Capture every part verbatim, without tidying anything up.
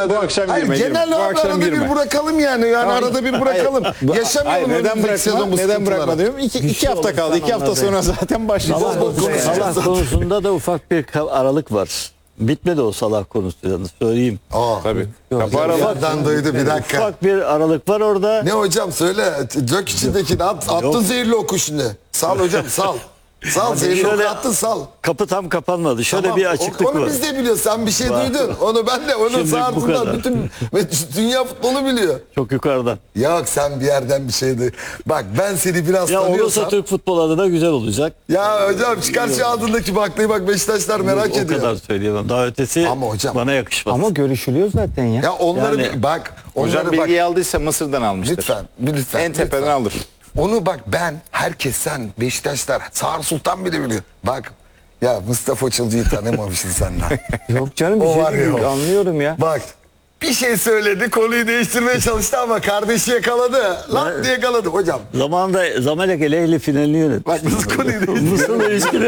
ederim. Bu akşam Hayır, girme, genel girme. Bu olarak akşam arada girme. bir bırakalım yani. Yani Hayır. arada bir bırakalım. Bu- Yaşamayalım Hayır, neden önümüzdeki bırakma? sezon bu Neden bırakma sıkıntıları. diyorum. İki, Bir iki şey hafta kaldı. olursa İki hafta anladım. sonra zaten başlayacağız. Salah, Bol konuşacağız. Salah konusunda da ufak bir ka- aralık var. Bitmedi o Salah konusu yalnız söyleyeyim. Aa, Tabii. Kapı bir aralık. yerden duydu bir dakika. Ufak bir aralık var orada. Ne hocam söyle. Dök içindekini at, attın zehirli oku şimdi. Sal hocam sal. Sal zehirli oku şöyle- attın sal. Kapı tam kapanmadı. Şöyle Tamam, bir açıklık onu var. biz de biliyoruz. Sen bir şey duydun. Onu ben de onun Şimdi bu saatinden kadar. bütün dünya futbolu biliyor. Çok yukarıdan. Yok sen bir yerden bir şey duy. Bak ben seni biraz Ya olursa tanıyorsam. Türk futbol adına güzel olacak. Ya hocam çıkar şu ağzındaki baklayı bak Beşiktaşlar merak o ediyor. kadar söyleyemem. Daha ötesi Ama hocam- bana yakışmaz. Ama görüşülüyor zaten ya. Ya onları Yani- bir- bak. Onları Hocam bak. bilgiyi aldıysa Mısır'dan almıştır. Lütfen, lütfen. En tepeden lütfen. alır. Onu bak ben, herkes sen, Beşiktaşlar, Sağır Sultan bile biliyor. Bak ya Mustafa Çılcı'yı tanımamışsın senden. Yok canım bir O şey var değil, ya. anlıyorum ya. Bak bir şey söyledi, konuyu değiştirmeye çalıştı ama kardeşi yakaladı. Lan diye yakaladı hocam. Zamanında Zamalek ile Ehli finalini yönetti. Bak nasıl konuyu değiştirdi. Mısır'la ilişkileri.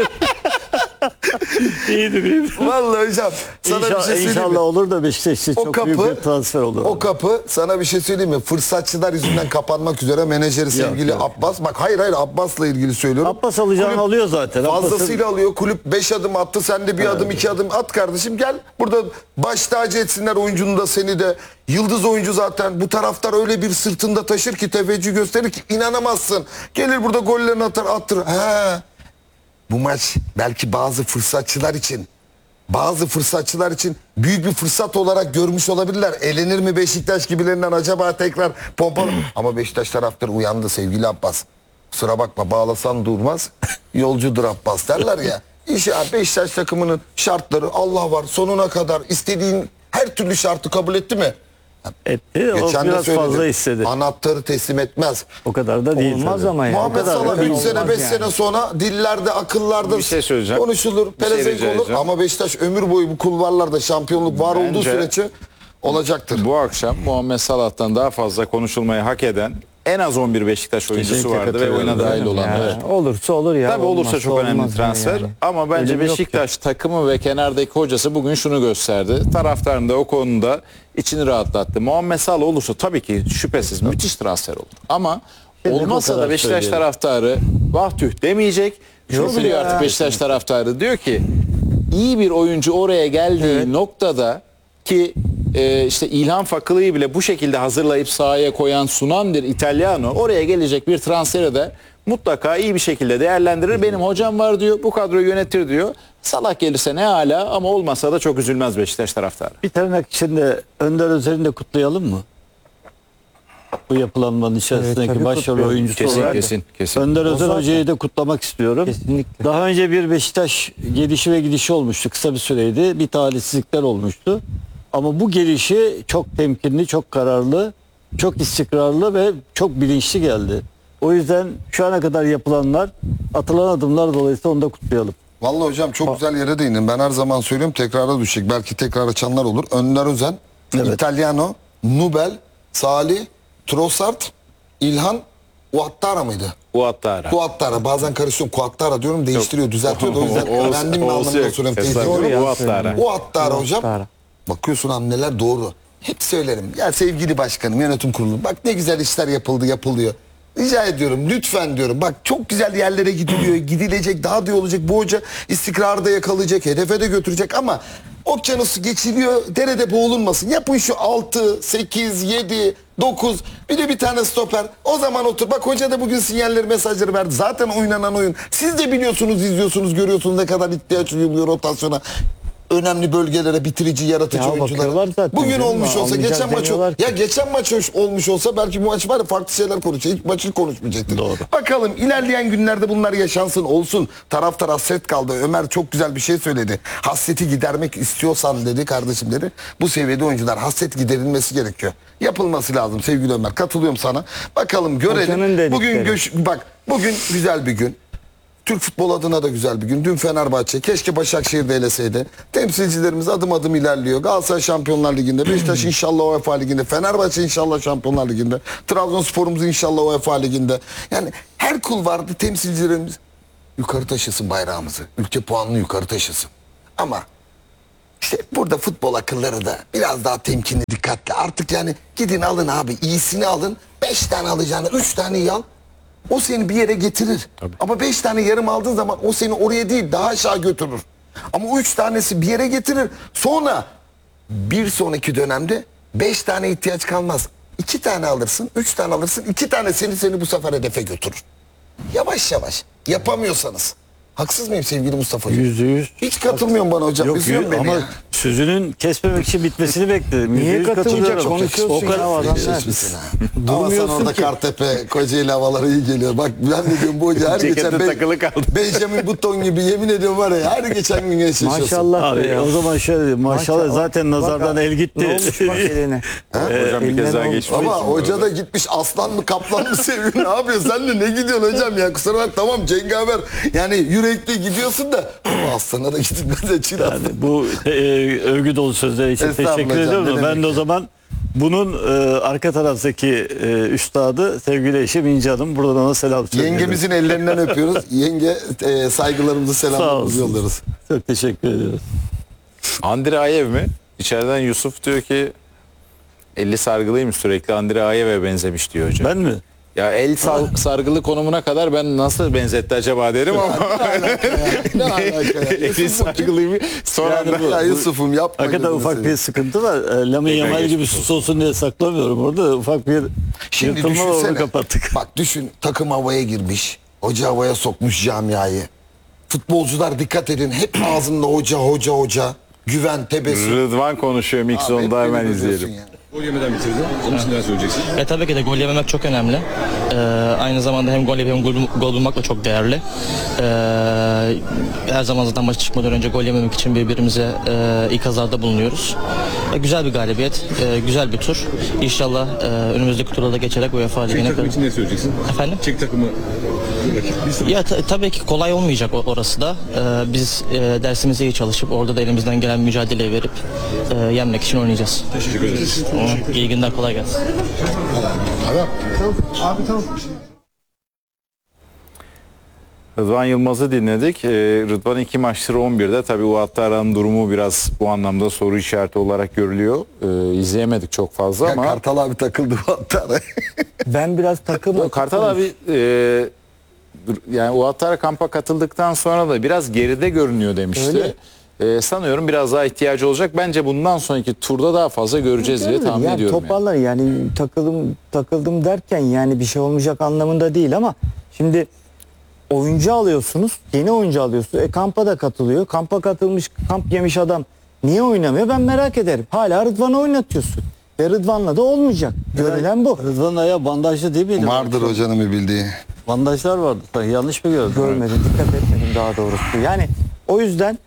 İyidir iyidir. Vallahi hocam sana bir İnşallah, şey söyleyeyim inşallah mi? olur da Beşiktaş'ta O çok büyük kapı, bir transfer olur. o kapı sana bir şey söyleyeyim mi? Fırsatçılar yüzünden kapanmak üzere menajeri sevgili yok. Abbas. Bak hayır hayır Abbas'la ilgili söylüyorum. Abbas alacağını Kulüp alıyor zaten. Fazlasıyla alıyor. Kulüp beş adım attı. Sen de bir adım iki adım at kardeşim. Gel burada baş tacı etsinler oyuncunu da seni de. Yıldız oyuncu zaten. Bu taraftar öyle bir sırtında taşır ki teveccüh gösterir ki inanamazsın. Gelir burada gollerini atar attır. He. Bu maç belki bazı fırsatçılar için bazı fırsatçılar için büyük bir fırsat olarak görmüş olabilirler. Elenir mi Beşiktaş gibilerinden acaba tekrar pompalı? Ama Beşiktaş taraftarı uyandı sevgili Abbas. Kusura bakma bağlasan durmaz. Yolcudur Abbas derler ya. İşte Beşiktaş takımının şartları Allah var sonuna kadar istediğin her türlü şartı kabul etti mi? Etti. O Geçen de biraz söyledim. fazla istedi. Anahtarı teslim etmez. O kadar da değil. Olmaz tabii. ama ya. Muhammed kadar Salah da üç değil. sene Olmaz beş yani. sene sonra dillerde akıllarda Bir şey söyleyeceğim. konuşulur. Bir şey Pelezenk rica olur edeceğim. ama Beşiktaş ömür boyu bu kulvarlarda şampiyonluk var olduğu Bence- sürece olacaktır. Bu akşam Muhammed Salah'tan daha fazla konuşulmayı hak eden en az on bir Beşiktaş oyuncusu Kesinlikle vardı ve katılıyorum. oyuna dahil olan. Ya, Evet. olursa olur ya. Tabii olursa olmazsa çok önemli olmaz transfer. yani. Ama bence Ölüm yok Beşiktaş takımı ve kenardaki hocası bugün şunu gösterdi. Taraftarın da o konuda içini rahatlattı. Muhammed Salah olursa tabii ki şüphesiz müthiş transfer olur. Ama Şimdi olmazsa o kadar da Beşiktaş söyleyelim. taraftarı vah tüh demeyecek. Şunu Yok biliyor ya. artık Beşiktaş taraftarı. Diyor ki iyi bir oyuncu oraya geldiği noktada ki e, işte İlhan Fakılı'yı bile bu şekilde hazırlayıp sahaya koyan sunan bir İtalyano oraya gelecek bir transferi de mutlaka iyi bir şekilde değerlendirir. Benim hocam var diyor. Bu kadroyu yönetir diyor. Salah gelirse ne hala ama olmasa da çok üzülmez Beşiktaş taraftarı. Bir tırnak içinde Önder Özer'ini de kutlayalım mı? Bu yapılanmanın içerisindeki tabii başarılı kutluyorum. oyuncusu Kesin, olarak kesin, kesin. Önder O Özer zaten. Hoca'yı da kutlamak istiyorum. Kesinlikle. Daha önce bir Beşiktaş gelişi ve gidişi olmuştu. Kısa bir süreydi. Bir talihsizlikler olmuştu. Ama bu gelişi çok temkinli, çok kararlı, çok istikrarlı ve çok bilinçli geldi. O yüzden şu ana kadar yapılanlar, atılan adımlar dolayısıyla onu da kutlayalım. Vallahi hocam çok güzel yere değindin. Ben her zaman söylüyorum tekrara düşecek. Belki tekrar açanlar olur. Önder Özen, Evet. İtalyano, Nubel, Salih, Trossard, İlhan, Ouattara mıydı? Ouattara. Ouattara. Bazen karıştırıyorum. Ouattara diyorum değiştiriyor, düzeltiyor da o yüzden öğrendim mi anlamında söylüyorum. Teyze diyorum. Ouattara. Ouattara hocam. Ouattara. Bakıyorsun hamleler doğru. Hep söylerim. Ya sevgili başkanım, yönetim kurulu. Bak ne güzel işler yapıldı, yapılıyor. Rica ediyorum lütfen diyorum. Bak çok güzel yerlere gidiliyor. Gidilecek, daha da iyi olacak. Bu hoca istikrarı da yakalayacak, hedefe de götürecek ama okyanusu geçiliyor. Derede boğulunmasın. Yapın şu altı, sekiz, yedi, dokuz. Bir de bir tane stoper. O zaman otur. Bak hoca da bugün sinyalleri, mesajları verdi. Zaten oynanan oyun. Siz de biliyorsunuz, izliyorsunuz, görüyorsunuz ne kadar ihtiyaç duyuluyor rotasyona. Önemli bölgelere bitirici, yaratıcı Ya oyunculara. bakıyorlar zaten, Bugün değil mi? olmuş olsa, Almayacağız geçen maç demiyorlar ki. ya geçen maç hoş- olmuş olsa belki bu maç var ya farklı şeyler konuşacak. İlk maçı konuşmayacaktır. Doğru. Bakalım ilerleyen günlerde bunlar yaşansın, olsun. Taraftar hasret kaldı. Ömer çok güzel bir şey söyledi. Hasreti gidermek istiyorsan dedi kardeşim dedi. Bu seviyede oyuncular hasret giderilmesi gerekiyor. Yapılması lazım sevgili Ömer. Katılıyorum sana. Bakalım Hocanın görelim. dedikleri. Bugün göç, bak bugün güzel bir gün. Türk futbol adına da güzel bir gün. Dün Fenerbahçe, keşke Başakşehir'de eleseydi. Temsilcilerimiz adım adım ilerliyor. Galatasaray Şampiyonlar Ligi'nde, Beşiktaş inşallah UEFA Ligi'nde, Fenerbahçe inşallah Şampiyonlar Ligi'nde, Trabzonspor'umuz inşallah UEFA Ligi'nde. Yani her kulvarda temsilcilerimiz yukarı taşısın bayrağımızı. Ülke puanını yukarı taşısın. Ama İşte burada futbol akılları da biraz daha temkinli, dikkatli. Artık yani gidin alın abi, iyisini alın. Beş tane alacağını üç tane iyi al. O seni bir yere getirir. Ama beş tane yarım aldığın zaman o seni oraya değil daha aşağı götürür. Ama üç tanesi bir yere getirir. Sonra bir sonraki dönemde beş tane ihtiyaç kalmaz. İki tane alırsın, üç tane alırsın. iki tane seni seni bu sefer hedefe götürür. Yavaş yavaş. Yapamıyorsanız. Haksız mıyım sevgili Mustafa Hocam? Yüzde yüz. Hiç katılmıyorum bana hocam. Yok, Üzüyor beni ama ya. sözünün kesmemek için bitmesini bekledim. Niye Yüzde yüz katılmayacak? katılıyorum. Konuşuyorsun O kadar- ya adam. Geçmişsin ha. Ama sen Durmuyorsun orada ki. Kartepe, Kocaeli havaları iyi geliyor. Bak ben de diyorum bu hoca her Ceketi geçen takılı kaldı. Benjamin Button gibi yemin ediyorum var ya her geçen gün yaşıyorsun. Maşallah be Abi ya. o zaman şöyle diyeyim, maşallah, Maşallah. zaten Bak nazardan abi, el gitti. Ne olmuş bak eline. Hocam bir Eline kez daha ne geçmiş. Ama hoca da gitmiş aslan mı kaplan mı seviyor ne yapıyor sen de ne gidiyorsun hocam ya kusura bak tamam cengaver yani yürekli gidiyorsun da ama aslana da gidilmez de çiğ Yani bu e, övgü dolu sözler için Estağfurullah teşekkür hocam, ediyorum. ne da Ben demek de o ya. zaman bunun e, arka taraftaki e, üstadı sevgili eşim İnci Hanım, buradan ona selam söylüyorum. Yengemizin ellerinden öpüyoruz. Yenge e, saygılarımızı Sağ selamlarımızı olsun. yollarız. Çok teşekkür ediyoruz. Andriayev mi? İçeriden Yusuf diyor ki elli sargılıymış sürekli Andriayev'e benzemiş diyor hocam. Ben mi? Ya el sar- sargılı konumuna kadar ben nasıl benzetti acaba derim ama Ne alaka ya? eli sargılıymış. Sonra Yani da- bu- Ya Yusuf'um yapma. Hakikaten gözünü ufak seveyim. bir sıkıntı var. E, Lamin Yamal gibi geçmiş sus olsun diye saklamıyorum orada. Ufak bir Şimdi yırtılma var, onu düşünsene. kapattık. Bak düşün takım havaya girmiş. Hoca havaya sokmuş camiayı. Futbolcular dikkat edin hep ağzında hoca hoca hoca. Güven, tebessüm. Rıdvan konuşuyor Abi, Mixon'da hep hemen beni izleyelim. görüyorsun ya. Gol yemeden bitirdi. Onun için neler söyleyeceksin? E tabii ki de gol yememek çok önemli. Ee, aynı zamanda hem gol yapıp hem gol, gol bulmak da çok değerli. Ee, her zaman zaten maç çıkmadan önce gol yememek için birbirimize e, ikazlarda bulunuyoruz. E, güzel bir galibiyet, e, güzel bir tur. İnşallah e, önümüzdeki turda da geçerek UEFA Çek Ligi'ne takımı için ne söyleyeceksin? Efendim? Çek takımı rakip bir sıfır. Ya ta- tabii ki kolay olmayacak o- orası da. Ee, biz e, dersimize iyi çalışıp orada da elimizden gelen mücadeleyi verip e, yenmek için oynayacağız. Teşekkür ederiz. İyi günler, kolay gelsin. Rıdvan Yılmaz'ı dinledik. Ee, Rıdvan iki maçtır on birde. Tabii Ouattara'nın durumu biraz bu anlamda soru işareti olarak görülüyor. Ee, izleyemedik çok fazla Ya ama Kartal abi takıldı bu hatta. Ben biraz takım. Kartal abi e, yani Ouattara kampa katıldıktan sonra da biraz geride görünüyor demişti. Ee, sanıyorum biraz daha ihtiyacı olacak. Bence bundan sonraki turda daha fazla göreceğiz diye tahmin yani ediyorum. Yani. toparlar yani. takıldım takıldım derken yani bir şey olmayacak anlamında değil ama şimdi oyuncu alıyorsunuz, yeni oyuncu alıyorsunuz. E kampa da katılıyor. Kampa katılmış, kamp yemiş adam niye oynamıyor? Ben merak ederim. Hala Rıdvan'ı oynatıyorsun. Ve Rıdvan'la da olmayacak. Görülen bu. Rıdvan'ın ayağı bandajlı değil miydi? Vardır hocanın bir bildiği. Bandajlar vardı. Sanki yanlış mı gördüm? Görmedim, dikkat etmedim daha doğrusu. Yani o yüzden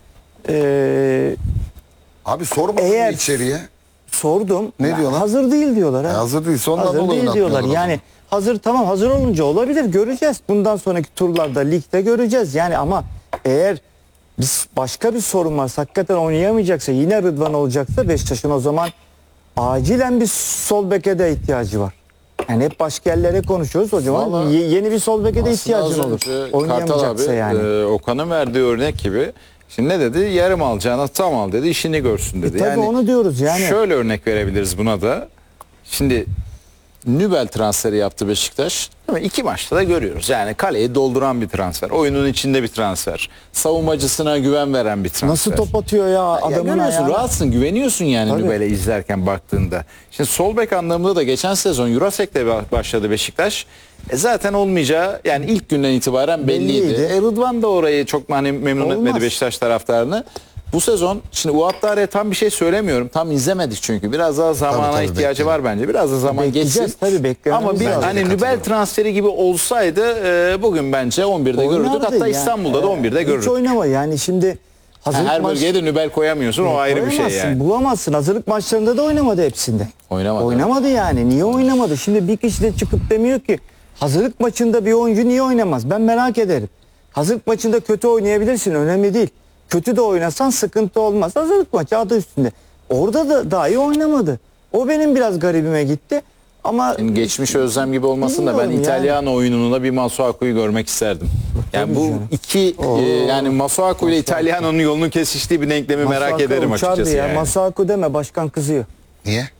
eee Abi sormadın Eğer- mı içeriye? sordum. Ne Ya diyorlar? Hazır değil diyorlar. Ha. E, hazır değil. Sonradan Hazır dolayı değil diyorlar. oynatmıyorlar o Yani hazır tamam hazır olunca olabilir göreceğiz. Bundan sonraki turlarda ligde göreceğiz. Yani ama eğer biz başka bir sorun varsa hakikaten oynayamayacaksa yine Rıdvan olacaksa Beşiktaş'ın o zaman acilen bir sol beke de ihtiyacı var. Yani hep başka yerlere konuşuyoruz o zaman Vallahi ye- yeni bir sol beke de Aslında ihtiyacın az olur. önce Kartal Oynayamayacaksa abi, yani. e, Okan'ın verdiği örnek gibi. Şimdi ne dedi? Yarım alacağına tam al dedi. İşini görsün dedi. E tabii onu diyoruz yani. Şöyle örnek verebiliriz buna da. Şimdi Nübel transferi yaptı Beşiktaş. Değil mi? İki maçta da görüyoruz. Yani kaleyi dolduran bir transfer. Oyunun içinde bir transfer. Savunmacısına güven veren bir transfer. Nasıl top atıyor ya Ya adamın görüyorsun, ayağına. rahatsın, güveniyorsun yani Tabii. Nübel'e izlerken baktığında. Şimdi sol bek anlamında da geçen sezon Jurasek'le başladı Beşiktaş. E zaten olmayacağı yani ilk günden itibaren belliydi. Belliydi. E Rıdvan da orayı çok hani memnun Olmaz. etmedi Beşiktaş taraftarını. Bu sezon şimdi Ouattara'ya tam bir şey söylemiyorum. Tam izlemedik çünkü. Biraz daha zamana Tabii, tabii, ihtiyacı bekleyelim. var bence. Biraz da zaman Bekleyeceğiz, geçsin. tabii, beklememiz Ama bir lazım. hani Nübel Katılıyorum. transferi gibi olsaydı e, bugün bence on birde görürdük. Oynardı Hatta yani. İstanbul'da da on birde Hiç görürdük. oynama yani şimdi hazırlık Her maç- bölgeye de Nübel koyamıyorsun. O ayrı bir şey Koyamazsın, yani. bulamazsın. Hazırlık maçlarında da oynamadı hepsinde. Oynamadı. Oynamadı yani. Niye oynamadı? Şimdi bir kişi de çıkıp demiyor ki hazırlık maçında bir oyuncu niye oynamaz? Ben merak ederim. Hazırlık maçında kötü oynayabilirsin. Önemli değil. Kötü de oynasan sıkıntı olmaz. Hazırlık maçı adı üstünde. Orada da dahi oynamadı. O benim biraz garibime gitti. Ama Geçmiş özlem gibi olmasın da ben Bilmiyorum yani. İtalyan oyununda bir Masuaku'yu görmek isterdim. Yani Tabii bu canım. iki e, yani Masuaku ile Italiano'nun yolunun kesiştiği bir denklemi merak Masuaku ederim uçardı açıkçası. ya. Yani. Masuaku deme, başkan kızıyor. Niye?